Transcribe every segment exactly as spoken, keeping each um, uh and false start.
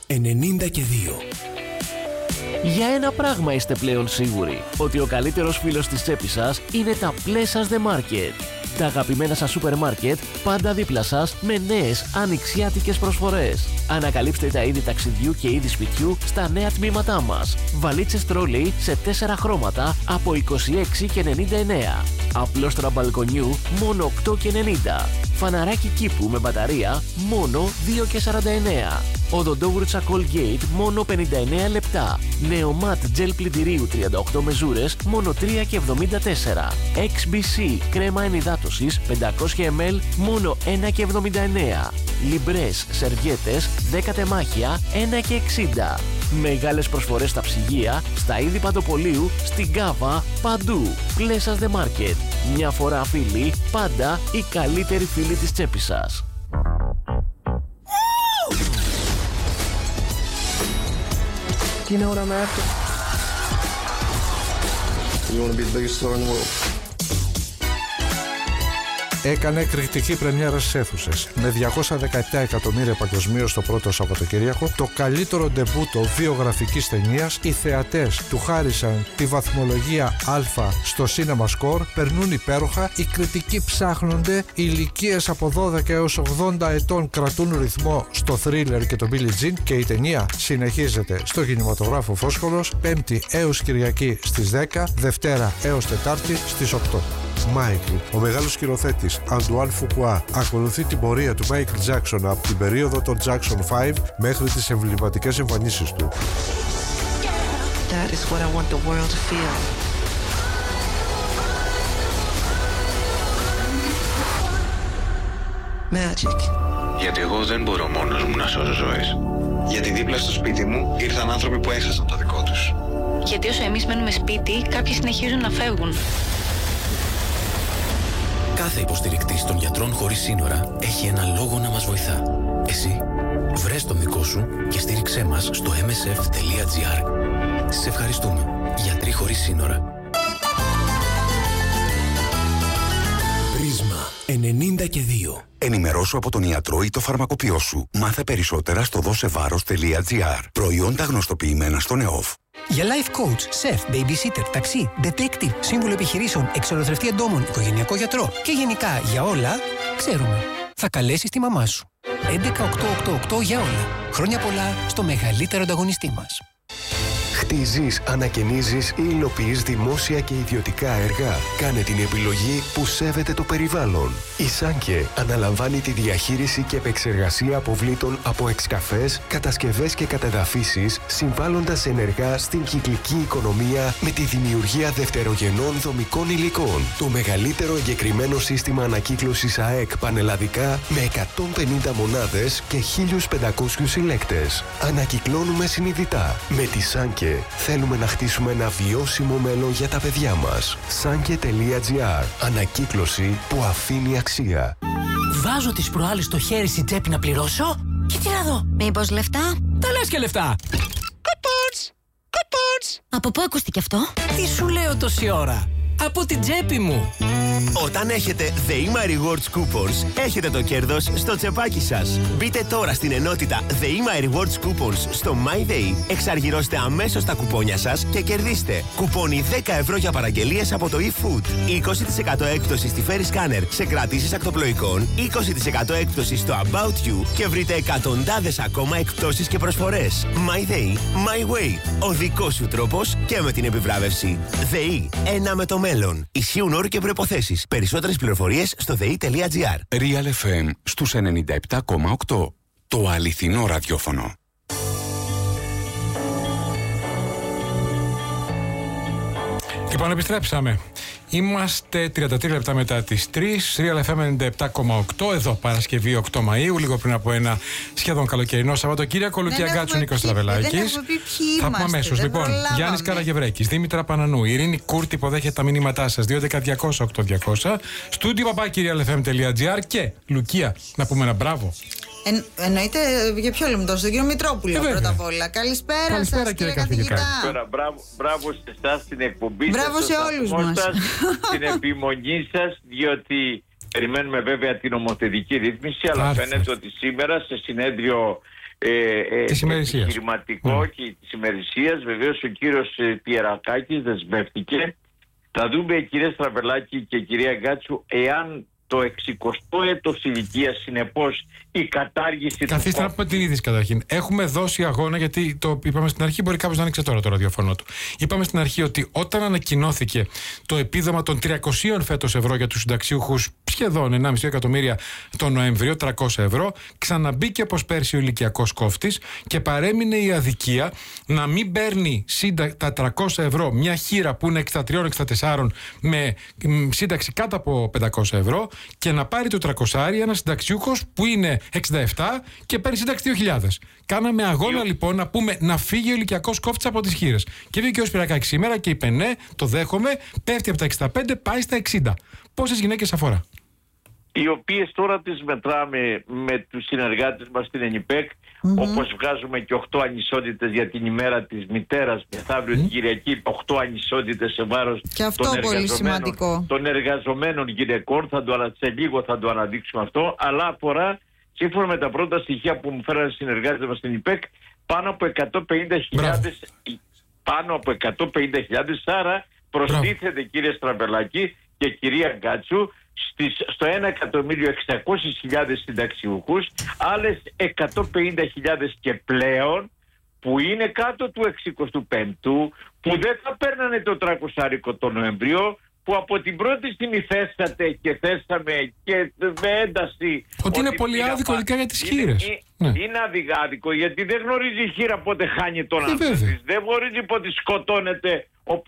ενενήντα και δύο. Για ένα πράγμα είστε πλέον σίγουροι, ότι ο καλύτερος φίλος της τσέπης σας είναι τα Pleasures The Market. Τα αγαπημένα σας σούπερ μάρκετ πάντα δίπλα σας με νέες ανοιξιάτικες προσφορές. Ανακαλύψτε τα είδη ταξιδιού και είδη σπιτιού στα νέα τμήματά μας. Βαλίτσες τρόλεϊ σε τέσσερα χρώματα από είκοσι έξι και ενενήντα εννέα. Απλόστρα μπαλκονιού μόνο οκτώ και ενενήντα. Φαναράκι κήπου με μπαταρία μόνο δύο και σαράντα εννέα. Οδοντόβουρτσα Colgate μόνο πενήντα εννέα λεπτά. Νεομάτ τζελ πλυντηρίου τριάντα οκτώ μεζούρες μόνο τρία και εβδομήντα τέσσερα. εξ μπι σι κρέμα ενυδάτωσης πεντακόσια μιλιλίτρα μόνο ένα και εβδομήντα εννέα. Λιμπρές σερβιέτες δέκα τεμάχια ένα και εξήντα. Μεγάλες προσφορές στα ψυγεία, στα είδη παντοπολίου, στην Κάβα, παντού. Pleasures The Market. Μια φορά φίλοι, πάντα οι καλύτεροι φίλοι της τσέπης σας. Do you know what I'm after? You want to be the biggest star in the world? Έκανε εκρηκτική πρεμιέρα στις αίθουσες με διακόσια δεκαεπτά εκατομμύρια παγκοσμίως το πρώτο Σαββατοκύριακο, το καλύτερο ντεμπούτο βιογραφικής ταινίας. Οι θεατές του χάρισαν τη βαθμολογία Α στο Cinema Score, περνούν υπέροχα, οι κριτικοί ψάχνονται, οι ηλικίες από δώδεκα έως ογδόντα ετών κρατούν ρυθμό στο Thriller και το Billie Jean και η ταινία συνεχίζεται στο κινηματογράφο Φόσκολος, Πέμπτη έως Κυριακή στις δέκα, Δευτέρα έως Τετάρτη στις οκτώ. Μάικλ, ο μεγάλος σκηνοθέτης Αντουάν Φουκουά, ακολουθεί την πορεία του Μάικλ Τζάκσον από την περίοδο των Jackson πέντε μέχρι τις εμβληματικές εμφανίσεις του. That is what I want the world to feel. Magic. Γιατί εγώ δεν μπορώ μόνος μου να σώσω ζωές. Γιατί δίπλα στο σπίτι μου ήρθαν άνθρωποι που έχασαν το δικό τους. Γιατί όσο εμείς μένουμε σπίτι, κάποιοι συνεχίζουν να φεύγουν. Κάθε υποστηρικτής των γιατρών χωρίς σύνορα έχει ένα λόγο να μας βοηθά. Εσύ, βρες τον δικό σου και στήριξέ μας στο εμ ες εφ τελεία τζι άρ. Σε ευχαριστούμε. Γιατροί χωρίς σύνορα. Πρίσμα ενενήντα και δύο. Ενημερώσου από τον ιατρό ή το φαρμακοποιό σου. Μάθε περισσότερα στο δώσεβάρος τελεία τζι άρ. Προϊόντα γνωστοποιημένα στον ΕΟΦ. Για life coach, chef, babysitter, ταξί, detective, σύμβουλο επιχειρήσεων, εξολοθρευτή εντόμων, οικογενειακό γιατρό και γενικά για όλα, ξέρουμε. Θα καλέσεις τη μαμά σου. έντεκα οκτώ οκτώ οκτώ για όλα. Χρόνια πολλά στο μεγαλύτερο ανταγωνιστή μας. Χτίζεις, ανακαινίζεις ή υλοποιείς δημόσια και ιδιωτικά έργα. Κάνε την επιλογή που σέβεται το περιβάλλον. Η Σάνκε αναλαμβάνει τη διαχείριση και επεξεργασία αποβλήτων από εξκαφές, κατασκευές και κατεδαφίσεις, συμβάλλοντας ενεργά στην κυκλική οικονομία με τη δημιουργία δευτερογενών δομικών υλικών. Το μεγαλύτερο εγκεκριμένο σύστημα ανακύκλωσης ΑΕΚ πανελλαδικά με εκατόν πενήντα μονάδες και χίλιους πεντακόσιους συλλέκτες. Ανακυκλώνουμε συνειδητά. Με τη Σάνκε θέλουμε να χτίσουμε ένα βιώσιμο μέλλον για τα παιδιά μας. Σάνκε τελεία τζι άρ. Ανακύκλωση που αφήνει αξία. Βάζω τις προάλλες στο χέρι στην τσέπη να πληρώσω και τι να δω. Μήπως λεφτά? Τα λες και λεφτά. Κουπόνς, κουπόνς. Από πού ακούστηκε αυτό? Τι σου λέω τόση ώρα? Από την τσέπη μου. Όταν έχετε ΔΕΗΜΑ Rewards Coupons, έχετε το κέρδος στο τσεπάκι σας. Μπείτε τώρα στην ενότητα ΔΕΗΜΑ Rewards Coupons στο MyDay, εξαργυρώστε αμέσως τα κουπόνια σας και κερδίστε κουπόνι δέκα ευρώ για παραγγελίες από το eFood, είκοσι τοις εκατό έκπτωση στη Ferry Scanner σε κρατήσεις ακτοπλοϊκών, είκοσι τοις εκατό έκπτωση στο About You και βρείτε εκατοντάδες ακόμα εκπτώσεις και προσφορές. MyDay, My Way, ο δικός σου τρόπος και με την επιβράβευση. ΔΕΗ, ένα με το μέλλον. Ισχύουν όροι και προϋποθέσεις. Περισσότερες πληροφορίες στο δε ι τελεία τζι άρ. Real εφ εμ στους ενενήντα επτά κόμμα οκτώ. Το αληθινό ραδιόφωνο. Λοιπόν, επιστρέψαμε. Είμαστε τριάντα τρία λεπτά μετά τις τρεις. Real εφ εμ ενενήντα επτά κόμμα οκτώ. Εδώ Παρασκευή οκτώ Μαΐου, λίγο πριν από ένα σχεδόν καλοκαιρινό Σαββατοκύριακο. Λουκία Γκάτσου, Νίκος Τραβελάκης. Θα πούμε αμέσως. Λοιπόν, Γιάννης Καραγευρέκης, Δήμητρα Πανανού, Ειρήνη Κούρτη, υποδέχεται τα μηνύματά σας. δύο ένα μηδέν διακόσια οκτώ διακόσια. Στούντιο παπάκι real εφ εμ τελεία τζι άρ και Λουκία, να πούμε ένα μπράβο. Εν, εννοείται για ποιο λέμε τώρα, στον κύριο Μητρόπουλο ε, πρώτα απ' όλα. Καλησπέρα, Καλησπέρα σας, κύριε καθηγητά. Καλησπέρα, μπράβο, μπράβο σε εσάς, στην εκπομπή μπράβο σας, σε όλους μας. Σας, την επιμονή σας, διότι περιμένουμε βέβαια την νομοθετική ρύθμιση, αλλά Άρχισε. φαίνεται ότι σήμερα σε συνέδριο ε, ε, της ημερησίας. επιχειρηματικό Mm. και της ημερησίας. Βεβαίως ο κύριος ε, Πιερακάκης δεσμεύτηκε. Θα δούμε, κυρία Στραβελάκη και κυρία Γκάτσου, εάν το εξηκοστό έτος ηλικίας, συνεπώς η κατάργηση. Καθίστε να πούμε την είδηση καταρχήν. Έχουμε δώσει αγώνα, γιατί το είπαμε στην αρχή, μπορεί κάποιος να ανοίξει τώρα το ραδιοφωνό του. Είπαμε στην αρχή ότι όταν ανακοινώθηκε το επίδομα των τριακόσια φέτος ευρώ για τους συνταξιούχους, σχεδόν ενάμιση εκατομμύρια τον Νοέμβριο, τριακόσια ευρώ, ξαναμπήκε όπως πέρσι ο ηλικιακός κόφτης και παρέμεινε η αδικία να μην παίρνει σύντα... τα τριακόσια ευρώ μια χείρα που είναι εξήντα τρία εξήντα τέσσερα με σύνταξη κάτω από πεντακόσια ευρώ και να πάρει το τριακόσια ένας συνταξιούχος που είναι εξήντα επτά και παίρνει σύνταξη δύο χιλιάδες. Κάναμε αγώνα λοιπόν να πούμε να φύγει ο ηλικιακός κόφτης από τις χείρες. Και βγήκε ο Σπυρακάκης σήμερα και είπε ναι, το δέχομαι, πέφτει από τα εξήντα πέντε, πάει στα εξήντα. Πόσες γυναίκες αφορά? Οι οποίες τώρα τις μετράμε με τους συνεργάτες μας στην ΕΝΙΠΕΚ, mm-hmm. όπως βγάζουμε και οκτώ ανισότητες για την ημέρα της μητέρας, μεθαύριο mm-hmm. την Κυριακή, οκτώ ανισότητες σε βάρος των εργαζομένων, των εργαζομένων γυναικών. Θα το, σε λίγο θα το αναδείξουμε αυτό, αλλά αφορά, σύμφωνα με τα πρώτα στοιχεία που μου φέρανε οι συνεργάτες μας στην ΕΝΙΠΕΚ, πάνω από εκατόν πενήντα χιλιάδες, πάνω από εκατόν πενήντα χιλιάδες, άρα προστίθεται, κύριε Στραμπελάκη και κυρία Γκάτσου, Στις, στο ένα εκατομμύριο εξακόσιες χιλιάδες συνταξιούχους, άλλες εκατόν πενήντα χιλιάδες και πλέον που είναι κάτω του εξηκοστού πέμπτου, που δεν θα παίρνανε το τριακόσια το Νοέμβριο, που από την πρώτη στιγμή θέσατε και θέσαμε και με ένταση ότι είναι πολύ άδικο, ειδικά για τις χείρες. Είναι, ναι. είναι άδικο γιατί δεν γνωρίζει η χείρα πότε χάνει τον άντρα της, δεν γνωρίζει πότε σκοτώνεται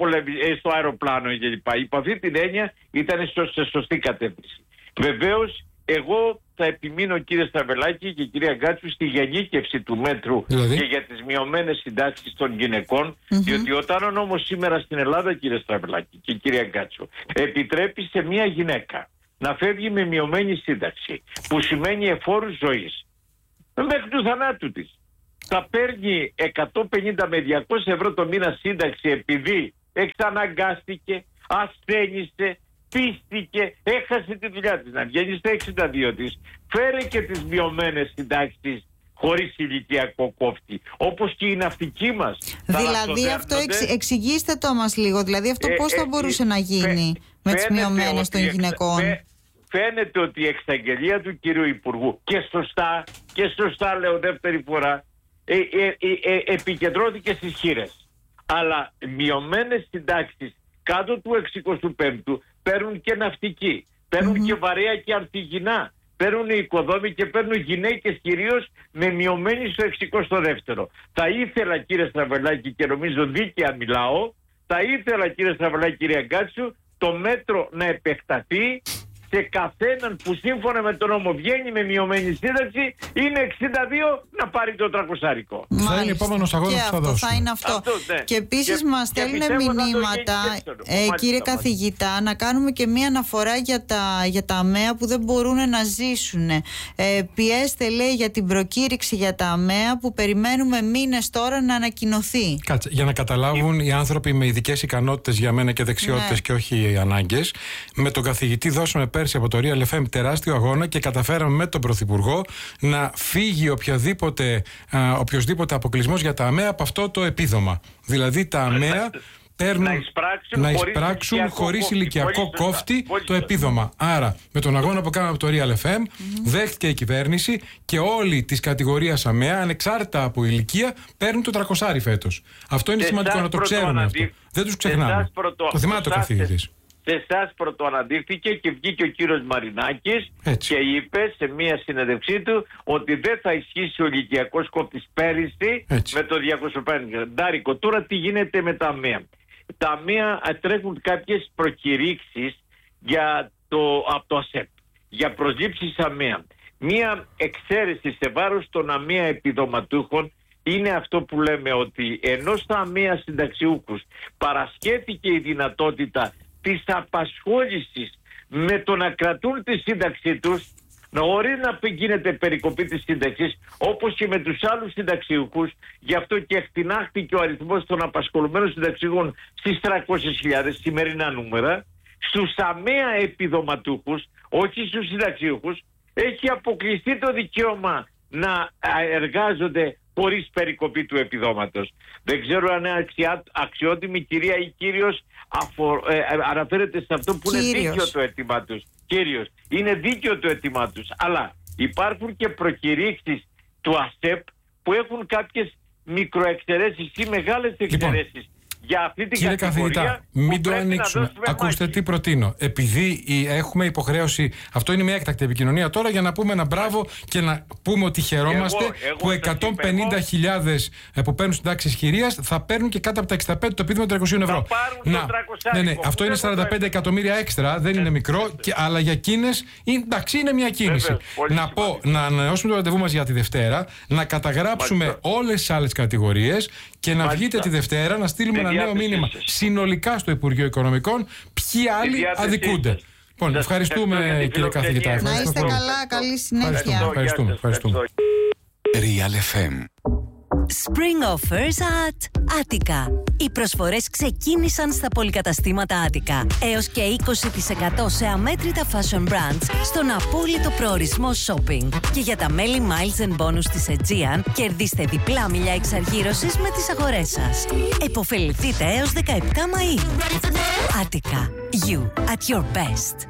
στο αεροπλάνο κλπ. Υπό αυτή την έννοια ήταν σε σωστή κατεύθυνση. Βεβαίως, εγώ θα επιμείνω, κύριε Σταβελάκη και κυρία Γκάτσου, στη γενίκευση του μέτρου δηλαδή? και για τις μειωμένες συντάξεις των γυναικών, mm-hmm. διότι όταν ο νόμος σήμερα στην Ελλάδα, κύριε Σταβελάκη και κυρία Γκάτσου, επιτρέπει σε μια γυναίκα να φεύγει με μειωμένη σύνταξη, που σημαίνει εφόρους ζωής, μέχρι του θανάτου της, θα παίρνει εκατόν πενήντα με διακόσια ευρώ το μήνα σύνταξη επειδή εξαναγκάστηκε, ασθένησε, πίστηκε, έχασε τη δουλειά της, να βγαίνει στα εξήντα δύο της, φέρε και τις μειωμένες συντάξεις χωρίς ηλικιακό κόφτη, όπως και η ναυτική μας. Δηλαδή αυτό εξ, εξηγήστε το μας λίγο, δηλαδή αυτό ε, πώς θα μπορούσε ε, να γίνει φαι, με τις μειωμένες των γυναικών. Φαι, φαίνεται ότι η εξαγγελία του κύριου Υπουργού, και σωστά, και σωστά λέω δεύτερη φορά, ε, ε, ε, ε, επικεντρώθηκε στις χείρες. Αλλά μειωμένες συντάξεις κάτω του εξηκοστού πέμπτου παίρνουν και ναυτικοί, παίρνουν mm-hmm. και βαρέα και αρθιγινά, παίρνουν οικοδόμοι και παίρνουν γυναίκες κυρίως με μειωμένη στο εξηκοστό δεύτερο. Θα ήθελα, κύριε Στραβελάκη, και νομίζω δίκαια μιλάω, θα ήθελα, κύριε Στραβελάκη, κυρία Γκάτσου, το μέτρο να επεκταθεί σε καθέναν που σύμφωνα με τον νόμο βγαίνει με μειωμένη σύνταξη, είναι εξήντα δύο, να πάρει το τριακοσάρικο. Θα είναι επόμενος αγώνας που θα αυτό δώσουμε. θα είναι αυτό. αυτό ναι. Και επίσης μας στέλνουν μηνύματα, ε, κύριε καθηγητά, να κάνουμε και μία αναφορά για τα, για τα ΑΜΕΑ που δεν μπορούν να ζήσουν. Ε, πιέστε, λέει, για την προκήρυξη για τα ΑΜΕΑ που περιμένουμε μήνες τώρα να ανακοινωθεί. Κάτσε, για να καταλάβουν οι άνθρωποι με ειδικές ικανότητες για μένα και δεξιότητες ναι. και όχι οι ανάγκες, με τον καθηγητή δώσαμε πέρσι από το Real εφ εμ τεράστιο αγώνα και καταφέραμε με τον Πρωθυπουργό να φύγει οποιοδήποτε, α, οποιοσδήποτε αποκλεισμός για τα ΑΜΕΑ από αυτό το επίδομα. Δηλαδή τα ΑΜΕΑ παίρνουν, να εισπράξουν, να εισπράξουν χωρίς ηλικιακό κόφτη το επίδομα. Άρα με τον αγώνα που κάναμε από το Real εφ εμ mm-hmm. δέχτηκε η κυβέρνηση και όλοι της κατηγορίας ΑΜΕΑ, ανεξάρτητα από ηλικία, παίρνουν το τριακόσια φέτος. Αυτό είναι σημαντικό να το ξέρουμε αυτό. Δεν τους ξεχνάμε. Πρωτο... Το θυμάται ο καθηγητής. Σε εσάς πρωτοαναδείχθηκε και βγήκε ο κύριος Μαρινάκης Έτσι. και είπε σε μία συνέντευξή του ότι δεν θα ισχύσει ο ηλικιακός κόφτης πέρυσι Έτσι. με το διακόσια πέντε. Ντάρικο, τώρα τι γίνεται με τα ΑΜΕΑ. Τα ΑΜΕΑ τρέχουν κάποιες προκηρύξεις για το, από το ΑΣΕΠ για προσλήψεις ΑΜΕΑ. Μία εξαίρεση σε βάρος των ΑΜΕΑ επιδοματούχων είναι αυτό που λέμε, ότι ενώ στα ΑΜΕΑ συνταξιούχους παρασχέθηκε η δυνατότητα της απασχόλησης με το να κρατούν τη σύνταξή τους, να μπορεί να γίνεται περικοπή της σύνταξης, όπως και με τους άλλους συνταξιούχους. Γι' αυτό και εκτινάχθηκε ο αριθμός των απασχολουμένων συνταξιούχων στις τριακόσιες χιλιάδες σημερινά νούμερα. Στους ΑΜΕΑ επιδοματούχους, όχι στους συνταξιούχους, έχει αποκλειστεί το δικαίωμα να εργάζονται χωρίς περικοπή του επιδόματος. Δεν ξέρω αν είναι αξιότιμη κυρία ή κύριος αφο, ε, αναφέρεται σε αυτό που κύριος. Είναι δίκαιο το αίτημά τους. Κύριος, είναι δίκαιο το αίτημά τους. Αλλά υπάρχουν και προκηρύξεις του ΑΣΕΠ που έχουν κάποιες μικροεξαιρέσεις ή μεγάλες εξαιρέσεις. Λοιπόν. Για αυτή την Κύριε καθηγητά, μην το ανοίξουμε. Ακούστε τι προτείνω. Επειδή έχουμε υποχρέωση, αυτό είναι μια έκτακτη επικοινωνία τώρα, για να πούμε ένα μπράβο και να πούμε ότι χαιρόμαστε εγώ, εγώ που εκατόν πενήντα χιλιάδες που παίρνουν στην τάξη ισχυρίας θα παίρνουν και κάτω από τα εξήντα πέντε το επίδομα τριακόσια ευρώ. Να, ναι, ναι, αυτό είναι σαράντα πέντε εκατομμύρια έξτρα, δεν είναι μικρό, και, αλλά για εκείνες εντάξει, είναι μια κίνηση. Βέβαια, να πω, να ανανεώσουμε το ραντεβού μας για τη Δευτέρα, να καταγράψουμε όλες τις άλλες κατηγορίες και να βγείτε τη Δευτέρα να στείλουμε ένα νέο μήνυμα συνολικά στο Υπουργείο Οικονομικών ποιοι άλλοι αδικούνται. Λοιπόν, ευχαριστούμε κύριε καθηγητά. Να είστε καλά, καλή συνέχεια. Ευχαριστούμε, ευχαριστούμε. Real εφ εμ. Spring offers at Attica. Οι προσφορές ξεκίνησαν στα πολυκαταστήματα Attica. Έως και είκοσι τοις εκατό σε αμέτρητα fashion brands στον απόλυτο προορισμό shopping. Και για τα μέλη Miles and Bonus της Aegean, κερδίστε διπλά μιλιά εξαργύρωσης με τις αγορές σας. Εποφεληθείτε έως δεκαεπτά Μαΐου. Attica. You at your best.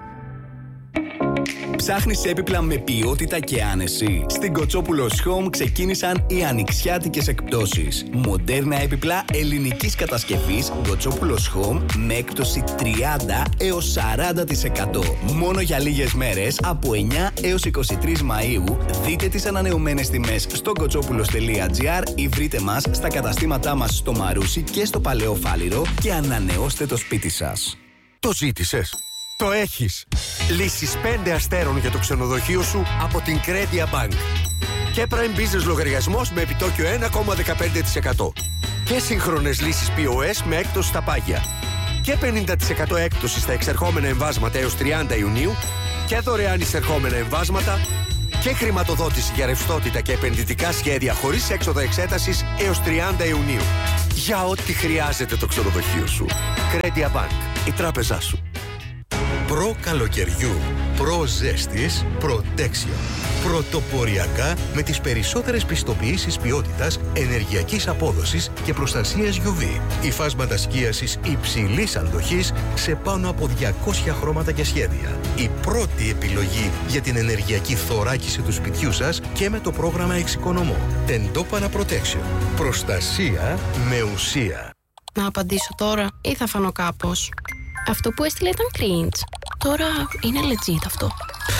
Ψάχνεις έπιπλα με ποιότητα και άνεση? Στην Κοτσόπουλος Home ξεκίνησαν οι ανοιξιάτικες εκπτώσεις. Μοντέρνα έπιπλα ελληνικής κατασκευής Κοτσόπουλος Home με έκπτωση τριάντα έως σαράντα τοις εκατό. Μόνο για λίγες μέρες από εννιά έως είκοσι τρεις Μαΐου. Δείτε τις ανανεωμένες τιμές στο κοτσόπουλος τελεία τζι άρ ή βρείτε μας στα καταστήματά μας στο Μαρούσι και στο Παλαιό Φάληρο και ανανεώστε το σπίτι σας. Το ζήτησες? Το έχεις! Λύσεις πέντε αστέρων για το ξενοδοχείο σου από την Credia Bank. Και Prime Business λογαριασμός με επιτόκιο ένα κόμμα δεκαπέντε τοις εκατό. Και σύγχρονες λύσεις πι ο ες με έκπτωση στα πάγια. Και πενήντα τοις εκατό έκπτωση στα εξερχόμενα εμβάσματα έως τριάντα Ιουνίου. Και δωρεάν εισερχόμενα εμβάσματα. Και χρηματοδότηση για ρευστότητα και επενδυτικά σχέδια χωρίς έξοδα εξέτασης έως τριάντα Ιουνίου. Για ό,τι χρειάζεται το ξενοδοχείο σου. Credia Bank, η τράπεζά σου. Προ καλοκαιριού, προ ζέστης, Protection. Πρωτοποριακά με τις περισσότερες πιστοποιήσεις ποιότητας, ενεργειακής απόδοσης και προστασίας γιου βι. Υφάσματα σκίασης υψηλής αντοχής σε πάνω από διακόσια χρώματα και σχέδια. Η πρώτη επιλογή για την ενεργειακή θωράκιση του σπιτιού σας και με το πρόγραμμα Εξοικονομώ. Τεντόπανα Protection. Προστασία με ουσία. Να απαντήσω τώρα ή θα φανώ κάπως? Αυτό που έστειλε ήταν cringe. Τώρα είναι legit αυτό.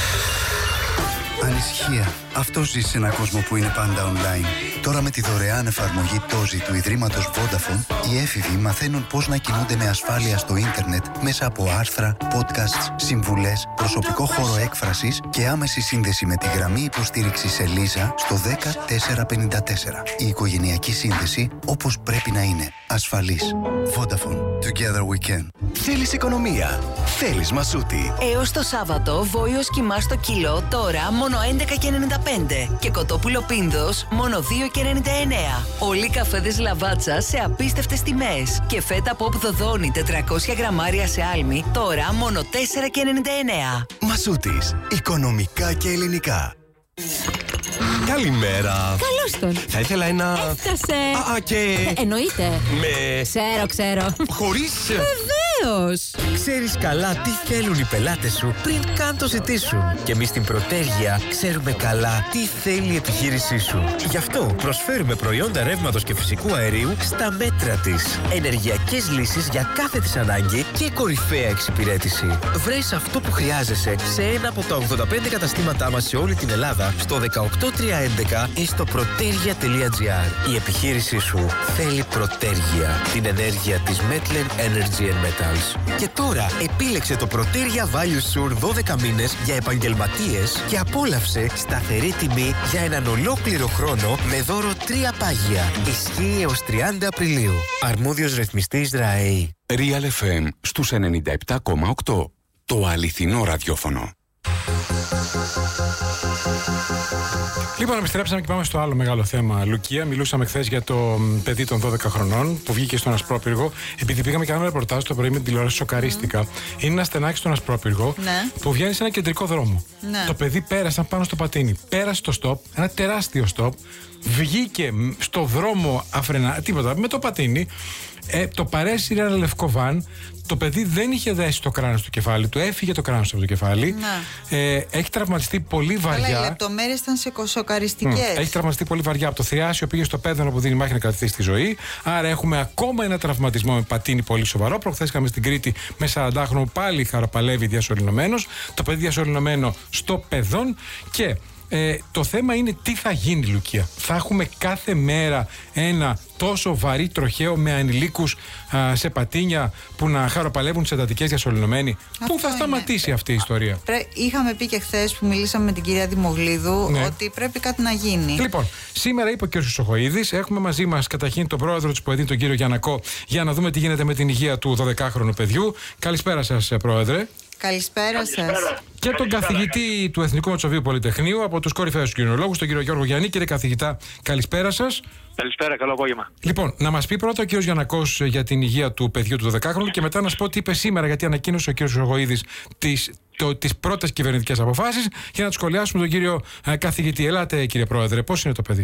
Ανησυχία. Αυτό ζει σε έναν κόσμο που είναι πάντα online. Τώρα με τη δωρεάν εφαρμογή Τόζι του Ιδρύματος Vodafone, οι έφηβοι μαθαίνουν πώς να κινούνται με ασφάλεια στο ίντερνετ μέσα από άρθρα, podcasts, συμβουλές, προσωπικό χώρο έκφρασης και άμεση σύνδεση με τη γραμμή υποστήριξης Ελίζα στο δέκα τέσσερα πενήντα τέσσερα. Η οικογενειακή σύνδεση όπως πρέπει να είναι. Ασφαλής. Vodafone. Together we can. Θέλεις οικονομία? Θέλεις Μασούτη. Έως το Σάββατο, βόλιος κιμά στο κιλό τώρα μόνο έντεκα και ενενήντα πέντε και κοτόπουλο πίνδος μόνο δύο και ενενήντα εννέα. Όλοι οι καφέδες Λαβάτσα σε απίστευτες τιμές. Και φέτα Pop Δοδόνη τετρακόσια γραμμάρια σε άλμη τώρα μόνο τέσσερα και ενενήντα εννέα. Μασούτης. Οικονομικά και ελληνικά. Καλημέρα. Καλώς τον. Θα ήθελα ένα... Έφτασε. Α, και... Ε, εννοείται. Με... Ξέρω, ξέρω. Χωρίς... Βεβαίως. Ξέρεις καλά τι θέλουν οι πελάτες σου πριν καν το ζητήσουν. Και εμείς στην Προτέργεια ξέρουμε καλά τι θέλει η επιχείρησή σου. Γι' αυτό προσφέρουμε προϊόντα ρεύματος και φυσικού αερίου στα μέτρα της. Ενεργειακές λύσεις για κάθε της ανάγκη και κορυφαία εξυπηρέτηση. Βρες αυτό που χρειάζεσαι σε ένα από τα ογδόντα πέντε καταστήματά μας σε όλη την Ελλάδα, στο δεκαοκτώ τριακόσια έντεκα ή στο protergia τελεία τζι άρ. Η επιχείρησή σου θέλει Προτέργεια, την ενέργεια της Metlen Energy and Metals. Και τώρα επίλεξε το Protergia Value Sur δώδεκα μήνες για επαγγελματίες και απόλαυσε σταθερή τιμή για έναν ολόκληρο χρόνο με δώρο τρία πάγια. Ισχύει έως τριάντα Απριλίου. Αρμόδιος ρυθμιστής ΡΑΕΗ. Real εφ εμ στους ενενήντα επτά κόμμα οκτώ. Το αληθινό ραδιόφωνο. Λοιπόν, επιστρέψαμε και πάμε στο άλλο μεγάλο θέμα, Λουκία. Μιλούσαμε χθες για το παιδί των δώδεκα χρονών που βγήκε στον Ασπρόπυργο. Επειδή πήγαμε και κάναμε ρεπορτάζ το πρωί με την τηλεόραση, σοκαρίστηκα. Mm. Είναι ένα στενάκι στον Ασπρόπυργο, ναι, που βγαίνει σε ένα κεντρικό δρόμο. Ναι. Το παιδί πέρασε πάνω στο πατίνι. Πέρασε το στόπ, ένα τεράστιο στόπ. Βγήκε στο δρόμο αφρενά, τίποτα, με το πατίνι. Ε, το παρέσυρε ένα λευκό βαν. Το παιδί δεν είχε δέσει το κράνος του κεφάλι του, έφυγε το κράνος από το κεφάλι. Ναι. Ε, έχει τραυματιστεί πολύ βαριά. Αλλά οι λεπτομέρειες ήταν σοκαριστικές. Mm. Έχει τραυματιστεί πολύ βαριά από το θριάσιο, πήγε στο πέδωνο που δίνει μάχη να κρατηθεί στη ζωή. Άρα έχουμε ακόμα ένα τραυματισμό με πατίνι πολύ σοβαρό. Προχθές είχαμε στην Κρήτη με σαραντάχρονο πάλι χαραπαλεύει διασωληνωμένος. Το παιδί διασωληνωμένο στο παιδόν και. Ε, το θέμα είναι τι θα γίνει, Λουκία. Θα έχουμε κάθε μέρα ένα τόσο βαρύ τροχαίο με ανηλίκους α, σε πατίνια που να χαροπαλεύουν σε εντατικές διασωληνωμένοι. Πού θα σταματήσει είναι. αυτή η ιστορία? Πρέ, είχαμε πει και χθες που μιλήσαμε με την κυρία Δημογλίδου, ναι, ότι πρέπει κάτι να γίνει. Λοιπόν, σήμερα είπε ο κ. Σοχοίδης, έχουμε μαζί μας καταρχήν τον πρόεδρο της ΠΟΕΔΗΝ, τον κύριο Γιαννακό, για να δούμε τι γίνεται με την υγεία του δωδεκάχρονου παιδιού. Καλησπέρα σας, πρόεδρε. Καλησπέρα σας. Και τον καθηγητή του Εθνικού Μετσοβίου Πολυτεχνείου, από τους κορυφαίους κοινωνιολόγους, τον κύριο Γιώργο Γιάννη. Κύριε καθηγητά, καλησπέρα σας. Καλησπέρα, καλό απόγευμα. Λοιπόν, να μας πει πρώτα ο κύριος Γιαννακός για την υγεία του παιδιού του δωδεκάχρονου και μετά να σας πω τι είπε σήμερα, γιατί ανακοίνωσε ο κύριος Σοχοίδης τις, το, τις πρώτες κυβερνητικές αποφάσεις, για να τους σχολιάσουμε τον κύριο ε, καθηγητή. Ελάτε, κύριε πρόεδρε, πώς είναι το παιδί?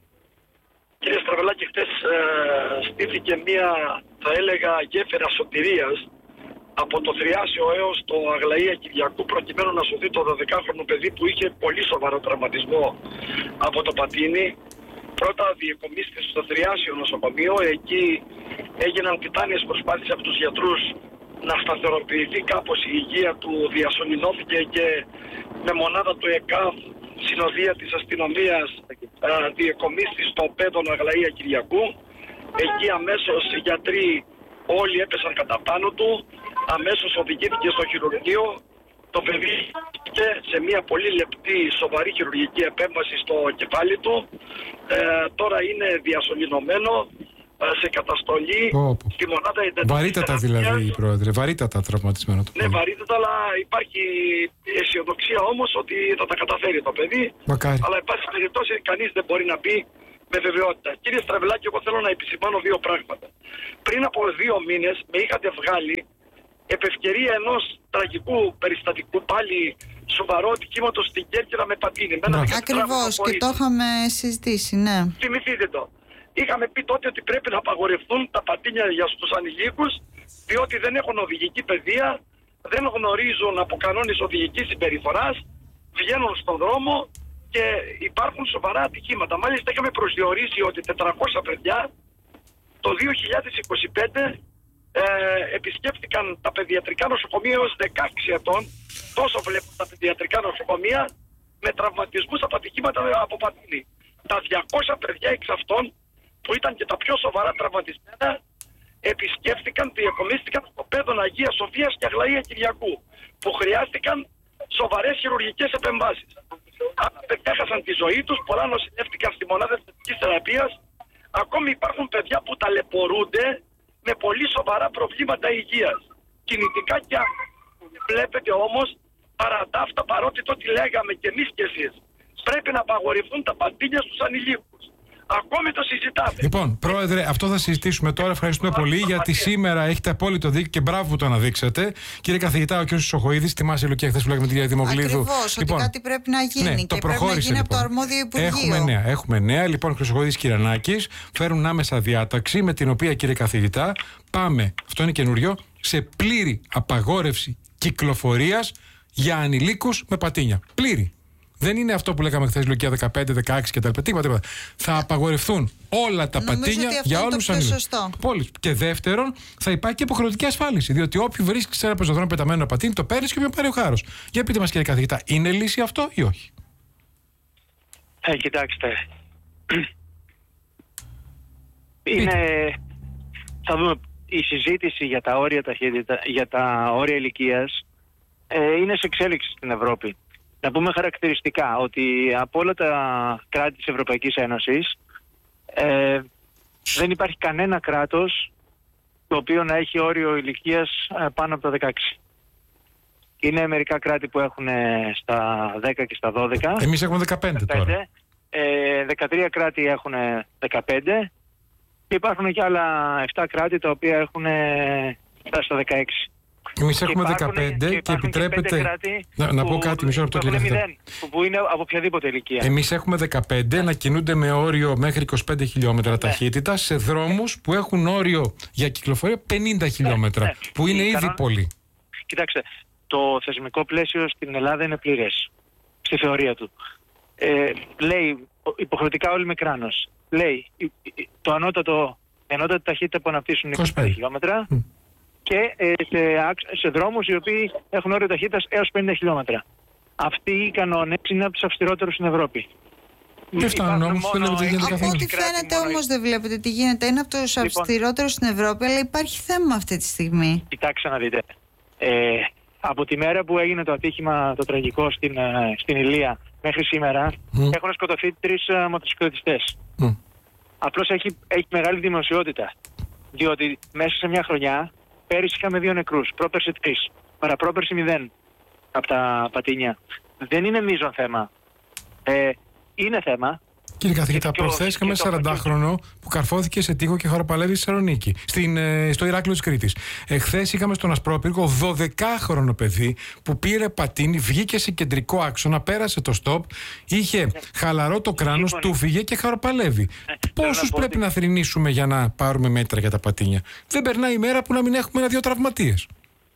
Κύριε Στραβελάκη, χτες ε, στήθηκε μία, θα έλεγα, γέφυρα σωτηρίας από το Θριάσιο έως το Αγλαία Κυριακού, προκειμένου να σωθεί το δωδεκάχρονο παιδί που είχε πολύ σοβαρό τραυματισμό από το πατίνι. Πρώτα διεκομίστηκε στο Θριάσιο νοσοκομείο. Εκεί έγιναν τιτάνιες προσπάθειες από τους γιατρούς να σταθεροποιηθεί κάπως η υγεία του. Διασωληνώθηκε και με μονάδα του ΕΚΑΒ, συνοδεία της αστυνομίας, διεκομίστη στο πέδωνο Αγλαία Κυριακού. Εκεί αμέσως οι γιατροί όλοι έπεσαν κατά πάνω του. Αμέσως οδηγήθηκε στο χειρουργείο. Το παιδί και σε μια πολύ λεπτή σοβαρή χειρουργική επέμβαση στο κεφάλι του. Ε, τώρα είναι διασωληνωμένο ε, σε καταστολή oh, στη μονάδα εντατικής. Βαρύτατα δηλαδή, πρόεδρε, βαρύτατα τραυματισμένο το παιδί. Ναι, βαρύτατα, αλλά υπάρχει αισιοδοξία όμως ότι θα τα καταφέρει το παιδί. Μακάρι. Αλλά εν πάση περιπτώσει κανείς δεν μπορεί να πει με βεβαιότητα. Κύριε Στραβελάκη, εγώ θέλω να επισημάνω δύο πράγματα. Πριν από δύο μήνες με είχατε βγάλει επ' ευκαιρία ενός τραγικού περιστατικού, πάλι σοβαρό ατυχήματος στην Κέρκυρα με πατίνι. Ακριβώς, και το είχαμε συζητήσει, ναι. Θυμηθείτε το. Είχαμε πει τότε ότι πρέπει να απαγορευτούν τα πατίνια για τους ανηλίκους, διότι δεν έχουν οδηγική παιδεία, δεν γνωρίζουν από κανόνες οδηγικής συμπεριφοράς, βγαίνουν στον δρόμο και υπάρχουν σοβαρά ατυχήματα. Μάλιστα είχαμε προσδιορίσει ότι τετρακόσια παιδιά το δύο χιλιάδες είκοσι πέντε Ε, επισκέφτηκαν τα παιδιατρικά νοσοκομεία έως δεκαέξι ετών. Τόσο βλέπουν τα παιδιατρικά νοσοκομεία με τραυματισμούς από ατυχήματα από πατίνι. Τα διακόσια παιδιά εξ αυτών, που ήταν και τα πιο σοβαρά τραυματισμένα, επισκέφτηκαν, διακομίστηκαν στο πέδωνο Αγίας Σοφίας και Αγλαία Κυριακού, που χρειάστηκαν σοβαρές χειρουργικές επεμβάσεις. Αυτά παιδιά έχασαν τη ζωή τους, πολλά νοσηλεύτηκαν στη μονάδα θετικής θεραπείας. Ακόμη υπάρχουν παιδιά που ταλαιπωρούνται με πολύ σοβαρά προβλήματα υγείας, κινητικά και άλλα. Βλέπετε όμως, παρά τα αυτά, παρότι το τι λέγαμε και εμείς και εσείς, πρέπει να απαγορευτούν τα πατίνια στους ανηλίκους. Ακόμη το συζητάμε. Λοιπόν, πρόεδρε, αυτό θα συζητήσουμε τώρα. Ευχαριστούμε πολύ, γιατί σήμερα έχετε απόλυτο δίκιο και μπράβο που το αναδείξατε. Κύριε καθηγητά, ο κ. Σοχοίδης, θυμάσαι, Λουκία, χθες που λέγαμε την κυρία Δημογλίδου. Ακριβώς, λοιπόν, ότι κάτι πρέπει να γίνει. Ναι, και το πρέπει να γίνει λοιπόν. από το αρμόδιο Υπουργείο. Έχουμε νέα. Έχουμε νέα. Λοιπόν, ο κ. Σοχοίδης, Κυρανάκης φέρουν άμεσα διάταξη με την οποία, κύριε καθηγητά, πάμε, αυτό είναι καινούριο, σε πλήρη απαγόρευση κυκλοφορίας για ανηλίκους με πατίνια. Πλήρη. Δεν είναι αυτό που λέγαμε χθες, Λουκία, δεκαπέντε, δεκαέξι κτλ. Τίποτα, τίποτα. Θα απαγορευτούν όλα τα Νομίζω πατίνια για όλους τους ανηλίκους. Πόλεις. Και δεύτερον, θα υπάρχει και υποχρεωτική ασφάλιση. Διότι όποιου βρίσκει σε ένα πεζοδρόμιο πεταμένο ένα πατίνι, το παίρνει και με πάρει ο χάρος. Για πείτε μας, κύριε καθηγητά, είναι λύση αυτό ή όχι? Ε, κοιτάξτε. Είναι. Θα δούμε. Η συζήτηση για τα όρια ταχύτητα, για τα όρια ηλικίας, ε, είναι σε εξέλιξη στην Ευρώπη. Να πούμε χαρακτηριστικά ότι από όλα τα κράτη της Ευρωπαϊκής Ένωσης ε, δεν υπάρχει κανένα κράτος το οποίο να έχει όριο ηλικίας ε, πάνω από τα δεκαέξι. Είναι μερικά κράτη που έχουν στα δέκα και στα δώδεκα. Εμείς έχουμε δεκαπέντε τώρα. Ε, δεκατρία κράτη έχουν δεκαπέντε και υπάρχουν και άλλα επτά κράτη τα οποία έχουν φτάσει στα δεκαέξι. Εμείς έχουμε δεκαπέντε και, και επιτρέπεται. Και να, να πω κάτι, μισό λεπτό κύριε καθηγητά. Που, που είναι από οποιαδήποτε ηλικία. Εμείς έχουμε δεκαπέντε να κινούνται με όριο μέχρι είκοσι πέντε χιλιόμετρα ναι. ταχύτητα σε δρόμους που έχουν όριο για κυκλοφορία πενήντα χιλιόμετρα. Ναι, ναι. Που είναι ήδη κανόν... πολύ. Κοιτάξτε, το θεσμικό πλαίσιο στην Ελλάδα είναι πλήρες. Στη θεωρία του. Ε, λέει υποχρεωτικά όλοι με κράνος. Λέει το ανώτατο, η ανώτατη ταχύτητα που αναπτύσσουν είκοσι πέντε χιλιόμετρα mm. και ε, σε, σε δρόμους οι οποίοι έχουν όριο ταχύτητας έως πενήντα χιλιόμετρα. Αυτοί οι κανόνες είναι από τους αυστηρότερους στην Ευρώπη. Δεν φτάνουν όμως, δεν βλέπετε τι γίνεται καθόλου. Από ό,τι φαίνεται όμως δεν βλέπετε τι γίνεται. Είναι από τους λοιπόν, αυστηρότερους στην Ευρώπη, αλλά υπάρχει θέμα αυτή τη στιγμή. Κοιτάξτε να δείτε. Ε, από τη μέρα που έγινε το ατύχημα το τραγικό στην, στην Ηλία μέχρι σήμερα mm. έχουν σκοτωθεί τρεις uh, μοτοσυκλετιστές. Mm. Απλώς έχει, έχει μεγάλη δημοσιότητα. Διότι μέσα σε μια χρονιά πέρυσι είχαμε δύο νεκρούς, πρόπερση τρεις, παραπρόπερση μηδέν από τα πατίνια. Δεν είναι μείζον θέμα. Ε, είναι θέμα. Κύριε καθηγητά, προχθές είχαμε σαραντάχρονο που καρφώθηκε σε τείχο και χαροπαλεύει στη Θεσσαλονίκη, στην, ε, στο Ηράκλειο της Κρήτης. Εχθές είχαμε στον Ασπρόπυργο δωδεκάχρονο παιδί που πήρε πατίνι, βγήκε σε κεντρικό άξονα, πέρασε το στόπ, είχε ναι. χαλαρό το κράνος, του φύγε και χαροπαλεύει. Ναι. Πόσους πρέπει ότι... να θρηνήσουμε για να πάρουμε μέτρα για τα πατίνια? Δεν περνάει η μέρα που να μην έχουμε ένα-δύο τραυματίες.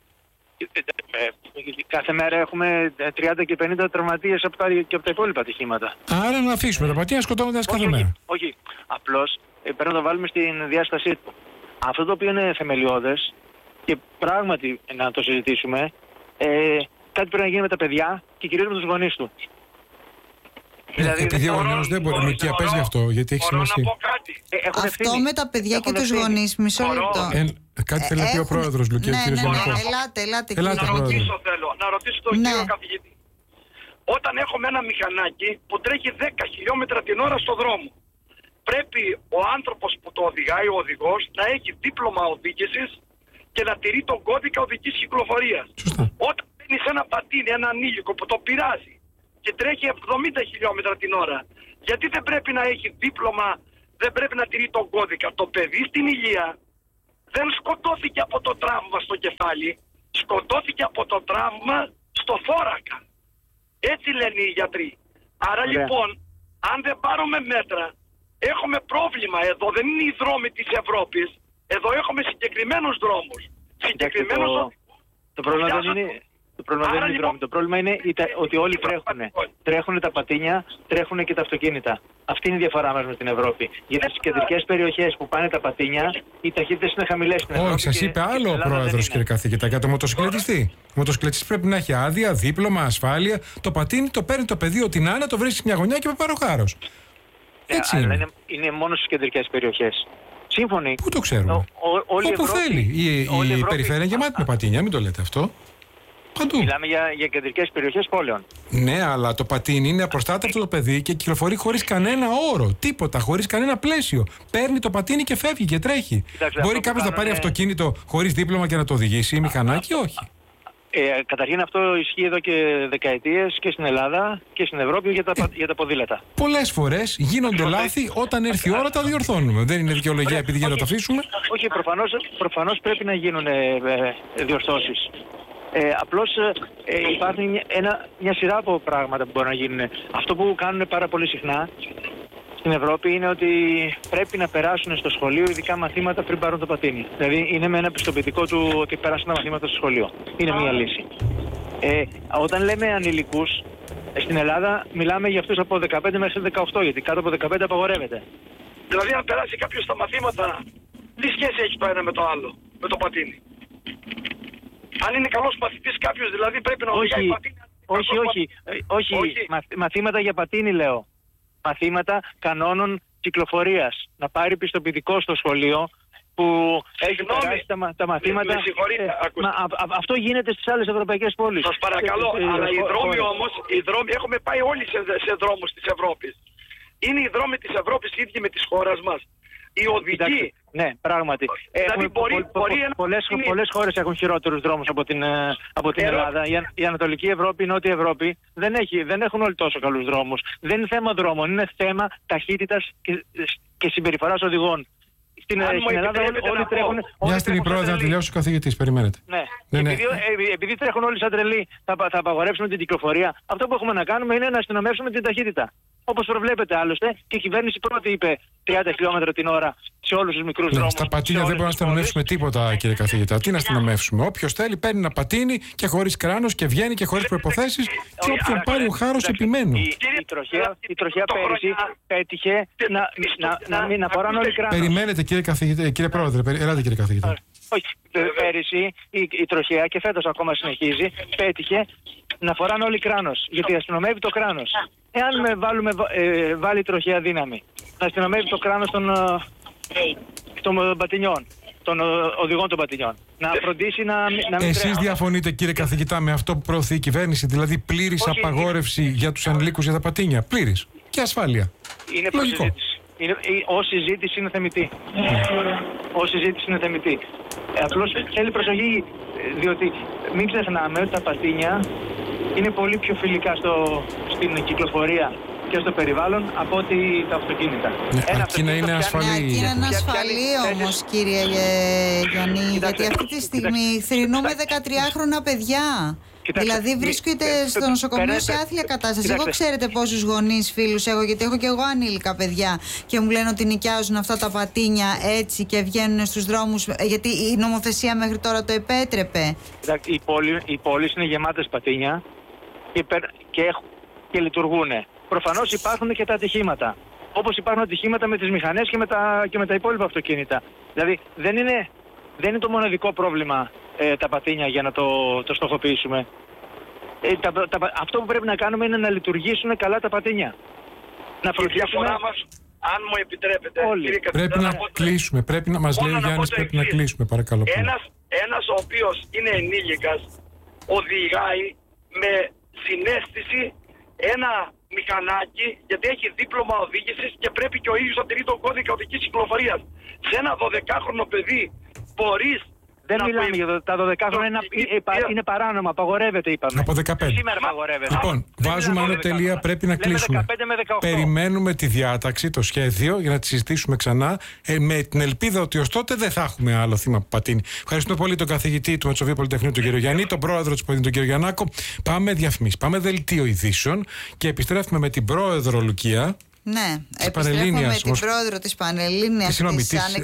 Κάθε μέρα έχουμε τριάντα και πενήντα τραυματίες από τα, και από τα υπόλοιπα ατυχήματα. Άρα να αφήσουμε τα πατίνια σκοτώνονται κάθε όχι, μέρα. Όχι, όχι. Απλώς ε, πρέπει να το βάλουμε στην διάστασή του. Αυτό το οποίο είναι θεμελιώδες και πράγματι να το συζητήσουμε, ε, κάτι πρέπει να γίνει με τα παιδιά και κυρίως με τους γονείς του. Ε, δηλαδή, επειδή ο νέος δεν μπορεί, Λουκία, πες γι' αυτό, γιατί έχει σημασία. Ε, αυτό ευθύνη. Με τα παιδιά έχουν και τους γονείς, μισό λεπτό. Ε, κάτι θέλει να πει ο πρόεδρος, Λουκία, ναι, ο κύριος ναι, Γενικός. Ναι, ελάτε, ελάτε. ελάτε να ρωτήσω θέλω, να ρωτήσω τον ναι. κύριο καθηγητή. Όταν έχουμε ένα μηχανάκι που τρέχει δέκα χιλιόμετρα την ώρα στο δρόμο, πρέπει ο άνθρωπος που το οδηγάει, ο οδηγός, να έχει δίπλωμα οδήγησης και να τηρεί τον κώδικα οδικής κυκλοφορίας. Σωστά. Όταν μπαίνει σε ένα πατίνι, ένα ανήλικο που το πειράζει και τρέχει εβδομήντα χιλιόμετρα την ώρα, γιατί δεν πρέπει να έχει δίπλωμα, δεν πρέπει να τηρεί τον κώδικα? Το παιδί στην Ηλία δεν σκοτώθηκε από το τραύμα στο κεφάλι, σκοτώθηκε από το τραύμα στο θώρακα. Έτσι λένε οι γιατροί. Άρα Ωραία. λοιπόν, αν δεν πάρουμε μέτρα, έχουμε πρόβλημα εδώ. Δεν είναι οι δρόμοι της Ευρώπης. Εδώ έχουμε συγκεκριμένους δρόμους. Συγκεκριμένους το, το πρόβλημα δεν είναι... Το πρόβλημα δεν είναι λοιπόν... Το πρόβλημα είναι ότι όλοι τρέχουν. Τρέχουν τα πατίνια, τρέχουν και τα αυτοκίνητα. Αυτή είναι η διαφορά μας με την Ευρώπη. Γιατί στις κεντρικές περιοχές που πάνε τα πατίνια, οι ταχύτητες είναι χαμηλές στην Ευρώπη. Όχι, σας είπε άλλο ο πρόεδρος, κύριε καθηγητά, για το μοτοσυκλετιστή. Ο μοτοσυκλετιστής πρέπει να έχει άδεια, δίπλωμα, ασφάλεια. Το πατίνι το παίρνει το παιδί ό,τι να είναι, το βρίσκει μια γωνιά και με πάρει ο χάρος. Έτσι ε, είναι. είναι. Είναι μόνο στις κεντρικές περιοχές. Σύμφωνοι. Πού το ξέρουμε? Ο, ο, όλη Όπου Ευρώπη, θέλει. Η, η Ευρώπη... περιφέρεια είναι γεμάτη με πατίνια, μην το λέτε αυτό. Παντού. Μιλάμε για, για κεντρικές περιοχές πόλεων. Ναι, αλλά το πατίνι είναι απροστάτευτο το παιδί και κυκλοφορεί χωρίς κανένα όρο. Τίποτα, χωρίς κανένα πλαίσιο. Παίρνει το πατίνι και φεύγει και τρέχει. Κοιτάξτε, μπορεί κάποιος να πάρει είναι... αυτοκίνητο χωρίς δίπλωμα και να το οδηγήσει ή μηχανάκι? Όχι. Ε, καταρχήν αυτό ισχύει εδώ και δεκαετίες και στην Ελλάδα και στην Ευρώπη για τα, ε, για τα ποδήλατα. Πολλές φορές γίνονται λάθη, όταν έρθει η ώρα τα διορθώνουμε. Δεν είναι δικαιολογία επειδή για να το αφήσουμε. Όχι, προφανώς, προφανώς πρέπει να γίνουν ε, ε, διορθώσεις. Ε, απλώς ε, υπάρχει ένα, μια σειρά από πράγματα που μπορούν να γίνουν. Αυτό που κάνουν πάρα πολύ συχνά στην Ευρώπη είναι ότι πρέπει να περάσουν στο σχολείο ειδικά μαθήματα πριν πάρουν το πατίνι. Δηλαδή είναι με ένα πιστοποιητικό του ότι περάσουν τα μαθήματα στο σχολείο. Είναι μία λύση. Ε, όταν λέμε ανηλικούς, στην Ελλάδα μιλάμε για αυτούς από δεκαπέντε μέχρι δεκαοκτώ, γιατί κάτω από δεκαπέντε απαγορεύεται. Δηλαδή αν περάσει κάποιος τα μαθήματα, τι σχέση έχει το ένα με το άλλο, με το πατίνι? Αν είναι καλός μαθητής κάποιος, δηλαδή πρέπει να οδηγάει πατίνι. Όχι, όχι, όχι, όχι. Μαθήματα για πατίνι λέω. Μαθήματα κανόνων κυκλοφορίας. Να πάρει πιστοποιητικό στο σχολείο που έχει περάσει τα, τα μαθήματα. Με συγχωρείτε, ε, μα, α, α, αυτό γίνεται στις άλλες ευρωπαϊκές πόλεις. Σας παρακαλώ, ε, ε, αλλά ε, οι δρόμοι ε, όμως, οι δρόμοι, έχουμε πάει όλοι σε, σε δρόμους της Ευρώπης. Είναι οι δρόμοι της Ευρώπης οι ίδιοι με της χώρας μας. οι οδηγοί. Ναι, πράγματι. Δηλαδή μπορεί, πο, μπορεί πο, ένα... πολλές, πολλές χώρες έχουν χειρότερους δρόμους από την, από την Ελλάδα. Η, η Ανατολική Ευρώπη, η Νότια Ευρώπη δεν, έχει, δεν έχουν όλοι τόσο καλούς δρόμους. Δεν είναι θέμα δρόμων, είναι θέμα ταχύτητας και, και συμπεριφοράς οδηγών. Στην, στην Ελλάδα όλοι, όλοι τρέχουν. Μια στιγμή, πρόεδρε, να τελειώσει ο καθηγητής. Περιμένετε. Ναι. ναι, ναι. Επειδή, ε, επειδή τρέχουν όλοι σαν τρελοί, θα, θα απαγορεύσουμε την κυκλοφορία. Αυτό που έχουμε να κάνουμε είναι να αστυνομεύσουμε την ταχύτητα. Όπως προβλέπετε άλλωστε, και η κυβέρνηση πρώτη είπε τριάντα χιλιόμετρα την ώρα σε όλους τους μικρούς ναι, δρόμους. Στα πατίνια δεν μπορούμε να αστυνομεύσουμε τίποτα, κύριε καθηγητά. Τι να αστυνομεύσουμε? Όποιος θέλει παίρνει ένα πατίνι και χωρίς κράνος και βγαίνει και χωρίς προϋποθέσεις. Και όποιον πάρει ο χάρος επιμένουν. Η, η τροχιά, η τροχιά πέρυσι πέτυχε να, να, να, να, να φοράνε όλοι κράνος. Περιμένετε, κύριε καθηγητή, κύριε πρόεδρε, ελάτε κύριε καθηγητά. Όχι, πέρυσι η, η τροχιά και φέτος ακόμα συνεχίζει, πέτυχε να φοράνε όλοι κράνος, γιατί αστυνομεύει το κράνος. Εάν με βάλουμε, ε, βάλει η τροχιά δύναμη, να αστυνομεύει το κράνος των, των πατινιών, των οδηγών των πατινιών, να φροντίσει να, να μην Εσείς τρέχουν. διαφωνείτε, κύριε καθηγητά, με αυτό που προωθεί η κυβέρνηση, δηλαδή πλήρης Όχι, απαγόρευση είναι... για τους ανηλίκους για τα πατίνια? Πλήρης. Και ασφάλεια. Είναι προσυζήτηση. Είναι, η, ως συζήτηση είναι θεμιτή. Ως συζήτηση είναι θεμιτή. Ε, απλώς θέλει προσοχή, διότι μην ξεχνάμε ότι τα πατίνια είναι πολύ πιο φιλικά στο, στην κυκλοφορία και στο περιβάλλον από ότι τα αυτοκίνητα. Ναι, Ένα αρκεί να είναι ασφαλή. Ναι, αρκεί να είναι ασφαλή όμως, κύριε Γιάννη, γιατί αυτή τη στιγμή θρηνούμε δεκατριάχρονα παιδιά. Κοιτάξτε, δηλαδή βρίσκεται στο νοσοκομείο σε άθλια κατάσταση. Κοιτάξτε. Εγώ ξέρετε πόσους γονείς φίλους έχω, γιατί έχω και εγώ ανήλικα παιδιά και μου λένε ότι νοικιάζουν αυτά τα πατίνια έτσι και βγαίνουν στους δρόμους, γιατί η νομοθεσία μέχρι τώρα το επέτρεπε. Κοιτάξτε, οι, πόλη, οι πόλεις είναι γεμάτες πατίνια και, και, και λειτουργούν. Προφανώς υπάρχουν και τα ατυχήματα. Όπως υπάρχουν ατυχήματα με τις μηχανές και με τα, και με τα υπόλοιπα αυτοκίνητα. Δηλαδή δεν είναι, δεν είναι το μοναδικό πρόβλημα ε, τα πατίνια για να το, το στοχοποιήσουμε. Ε, τα, τα, αυτό που πρέπει να κάνουμε είναι να λειτουργήσουν καλά τα πατίνια. Να Η διαφορά μας, αν μου επιτρέπετε, κύριε πρέπει να πω, κλείσουμε, πρέπει να μας λέει ο Γιάννης, πρέπει να κλείσουμε, παρακαλώ. Ένας, ένας ο οποίος είναι ενήλικας οδηγάει με συναίσθηση ένα μηχανάκι, γιατί έχει δίπλωμα οδήγησης και πρέπει και ο ίδιος να τηρεί τον κώδικα οδικής κυκλοφορίας. Σε ένα δωδεκάχρονο παιδί μπορείς. Δεν μιλάμε για τα δωδεκάχρονα, είναι, είναι παράνομα, απαγορεύεται, είπαμε. Από δεκαπέντε. Σήμερα απαγορεύεται. Λοιπόν, βάζουμε ένα τελεία, πρέπει να κλείσουμε. δεκαπέντε με δεκαοκτώ. Περιμένουμε τη διάταξη, το σχέδιο, για να τη συζητήσουμε ξανά, ε, με την ελπίδα ότι ως τότε δεν θα έχουμε άλλο θύμα που πατίνει. Ευχαριστούμε πολύ τον καθηγητή του Μετσοβίου Πολυτεχνείου, τον κύριο Γιάννη, τον πρόεδρο της Πολυτεχνείου, τον κύριο Γιαννάκο. Πάμε διαφημίσεις, πάμε δελτίο ειδήσεων και επιστρέφουμε με την πρόεδρο Λουκία. Ναι, επιστρέφουμε με την πρόεδρο της Πανελλήνιας, της, της